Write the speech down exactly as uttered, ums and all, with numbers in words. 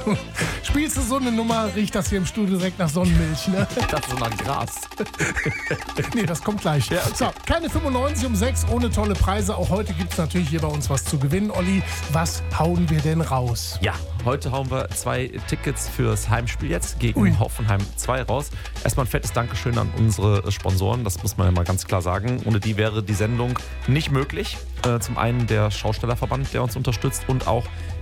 Spielst du so eine Nummer, riecht das hier im Studio direkt nach Sonnenmilch, ne? Das ist so nach Gras. Nee, das kommt gleich. Ja, okay. So, keine fünfundneunzig um sechs, ohne tolle Preise. Auch heute gibt es natürlich hier bei uns was zu gewinnen. Olli, was hauen wir denn raus? Ja, heute hauen wir zwei Tickets fürs Heimspiel jetzt gegen Ui. Hoffenheim zwei raus. Erstmal ein fettes Dankeschön an unsere Sponsoren, das muss man ja mal ganz klar sagen. Ohne die wäre die Sendung nicht möglich. Äh, zum einen der Schaustellerverband, der uns unterstützt, und auch